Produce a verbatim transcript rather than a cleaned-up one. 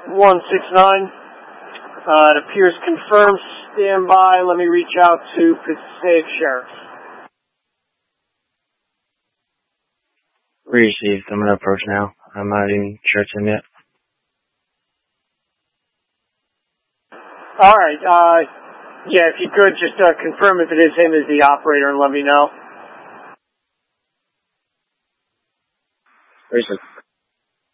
one six nine. Uh, it appears confirmed. Stand by. Let me reach out to Passaic Sheriff. Received. I'm going to approach now. I'm not even sure it's him yet. All right. Uh, yeah, if you could just uh, confirm if it is him as the operator and let me know. Received.